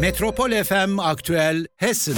Metropol FM Aktüel Hessen.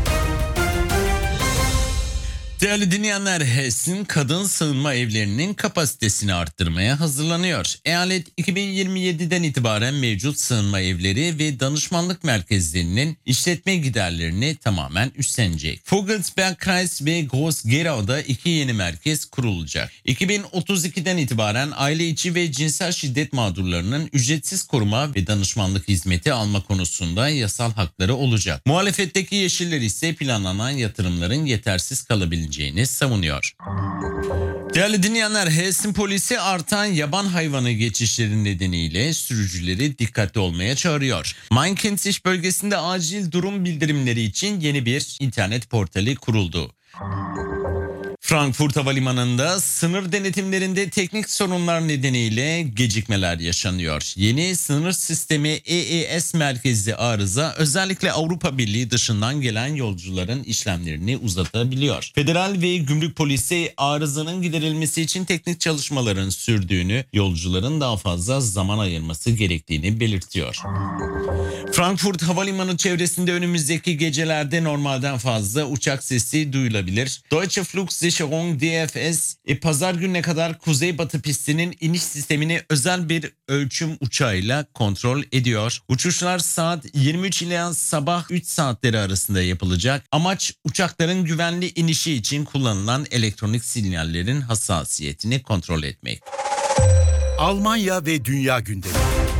Değerli dinleyenler, Hessen kadın sığınma evlerinin kapasitesini arttırmaya hazırlanıyor. Eyalet 2027'den itibaren mevcut sığınma evleri ve danışmanlık merkezlerinin işletme giderlerini tamamen üstlenecek. Vogelsbergkreis ve Groß-Gerau'da 2 yeni merkez kurulacak. 2032'den itibaren aile içi ve cinsel şiddet mağdurlarının ücretsiz koruma ve danışmanlık hizmeti alma konusunda yasal hakları olacak. Muhalefetteki Yeşiller ise planlanan yatırımların yetersiz kalabileceğini savunuyor. Değerli dinleyenler, Hessen polisi artan yaban hayvanı geçişleri nedeniyle sürücüleri dikkatli olmaya çağırıyor. Main-Kinzig bölgesinde acil durum bildirimleri için yeni bir internet portali kuruldu. Frankfurt Havalimanı'nda sınır denetimlerinde teknik sorunlar nedeniyle gecikmeler yaşanıyor. Yeni sınır sistemi EES merkezli arıza özellikle Avrupa Birliği dışından gelen yolcuların işlemlerini uzatabiliyor. Federal ve Gümrük Polisi arızanın giderilmesi için teknik çalışmaların sürdüğünü, yolcuların daha fazla zaman ayırması gerektiğini belirtiyor. Frankfurt Havalimanı çevresinde önümüzdeki gecelerde normalden fazla uçak sesi duyulabilir. Deutsche Flugsicherung DFS pazar gününe kadar kuzeybatı pistinin iniş sistemini özel bir ölçüm uçağıyla kontrol ediyor. Uçuşlar saat 23 ile sabah 3 saatleri arasında yapılacak. Amaç uçakların güvenli inişi için kullanılan elektronik sinyallerin hassasiyetini kontrol etmek. Almanya ve Dünya gündemi.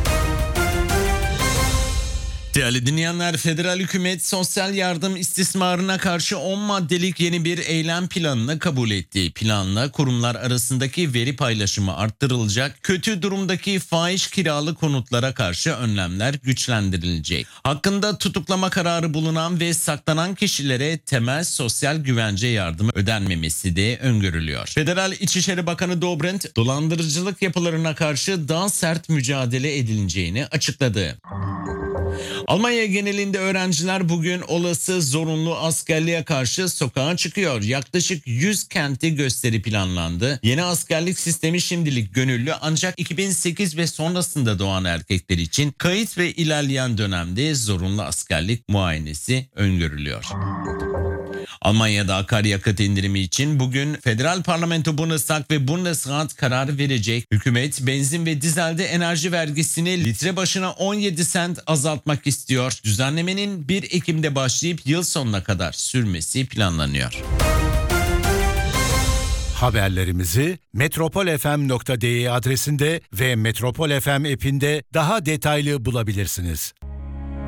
Değerli dinleyenler, federal hükümet sosyal yardım istismarına karşı 10 maddelik yeni bir eylem planını kabul etti. Planla kurumlar arasındaki veri paylaşımı arttırılacak, kötü durumdaki fahiş kiralı konutlara karşı önlemler güçlendirilecek. Hakkında tutuklama kararı bulunan ve saklanan kişilere temel sosyal güvence yardımı ödenmemesi de öngörülüyor. Federal İçişleri Bakanı Dobrindt, dolandırıcılık yapılarına karşı daha sert mücadele edileceğini açıkladı. Almanya genelinde öğrenciler bugün olası zorunlu askerliğe karşı sokağa çıkıyor. Yaklaşık 100 kenti gösteri planlandı. Yeni askerlik sistemi şimdilik gönüllü, ancak 2008 ve sonrasında doğan erkekler için kayıt ve ilerleyen dönemde zorunlu askerlik muayenesi öngörülüyor. Almanya'da akaryakıt indirimi için bugün Federal Parlamento Bundestag ve Bundesrat karar verecek. Hükümet benzin ve dizelde enerji vergisini litre başına 17 sent azaltmak istiyor. Düzenlemenin 1 Ekim'de başlayıp yıl sonuna kadar sürmesi planlanıyor. Haberlerimizi metropolfm.de adresinde ve Metropol FM app'inde daha detaylı bulabilirsiniz.